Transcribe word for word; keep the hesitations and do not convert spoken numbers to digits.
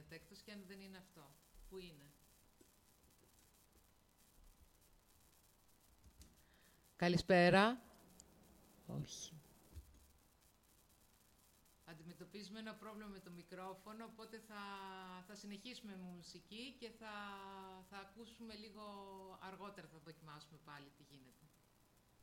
γίνεται, εκτός και αν δεν είναι αυτό. Πού είναι? Καλησπέρα. Όχι. Αντιμετωπίζουμε ένα πρόβλημα με το μικρόφωνο, οπότε θα, θα συνεχίσουμε με μουσική και θα, θα ακούσουμε λίγο αργότερα, θα δοκιμάσουμε πάλι τι γίνεται.